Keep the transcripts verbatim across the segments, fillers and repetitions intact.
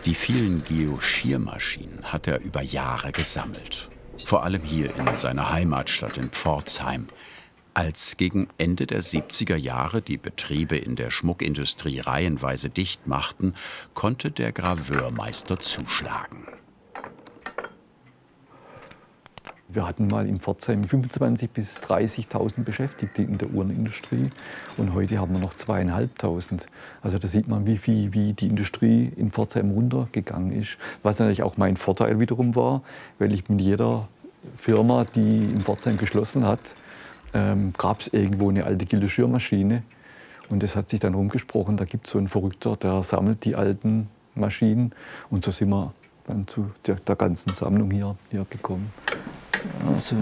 Die vielen Geoschiermaschinen hat er über Jahre gesammelt. Vor allem hier in seiner Heimatstadt in Pforzheim. Als gegen Ende der siebziger Jahre die Betriebe in der Schmuckindustrie reihenweise dicht machten, konnte der Graveurmeister zuschlagen. Wir hatten mal in Pforzheim fünfundzwanzigtausend bis dreißigtausend Beschäftigte in der Uhrenindustrie und heute haben wir noch zweieinhalbtausend. Also da sieht man, wie, viel, wie die Industrie in Pforzheim runtergegangen ist. Was natürlich auch mein Vorteil wiederum war, weil ich mit jeder Firma, die in Pforzheim geschlossen hat, ähm, gab es irgendwo eine alte Guillochiermaschine. Und das hat sich dann rumgesprochen, da gibt es so einen Verrückter, der sammelt die alten Maschinen. Und so sind wir dann zu der, der ganzen Sammlung hier, hier gekommen. Also.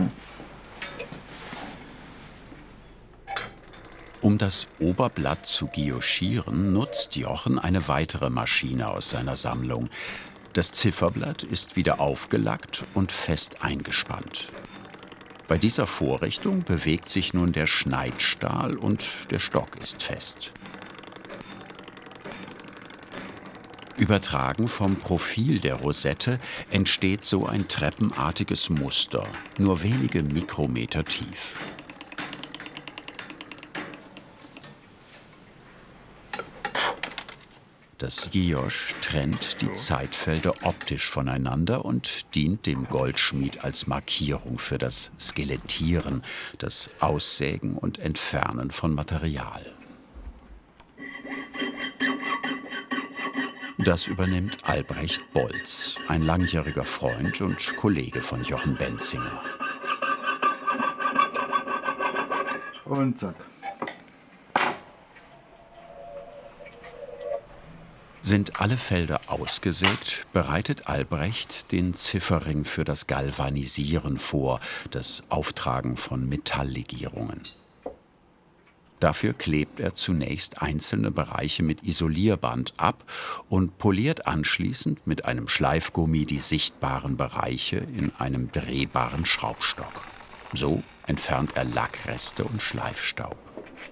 Um das Oberblatt zu guillochieren, nutzt Jochen eine weitere Maschine aus seiner Sammlung. Das Zifferblatt ist wieder aufgelackt und fest eingespannt. Bei dieser Vorrichtung bewegt sich nun der Schneidstahl und der Stock ist fest. Übertragen vom Profil der Rosette entsteht so ein treppenartiges Muster, nur wenige Mikrometer tief. Das Guilloche trennt die Zeitfelder optisch voneinander und dient dem Goldschmied als Markierung für das Skelettieren, das Aussägen und Entfernen von Material. Das übernimmt Albrecht Bolz, ein langjähriger Freund und Kollege von Jochen Benzinger. Und zack. Sind alle Felder ausgesägt, bereitet Albrecht den Zifferring für das Galvanisieren vor, das Auftragen von Metalllegierungen. Dafür klebt er zunächst einzelne Bereiche mit Isolierband ab und poliert anschließend mit einem Schleifgummi die sichtbaren Bereiche in einem drehbaren Schraubstock. So entfernt er Lackreste und Schleifstaub.